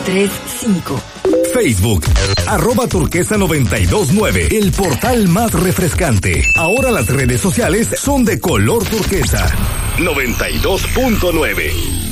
935. Facebook, @turquesa929, el portal más refrescante. Ahora las redes sociales son de color turquesa. 92.9.